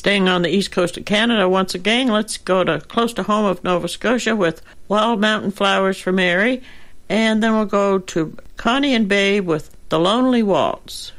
Staying on the east coast of Canada once again, let's go to close to home of Nova Scotia with Wild Mountain Flowers for Mary, and then we'll go to Connie and Babe with The Lonely Waltz.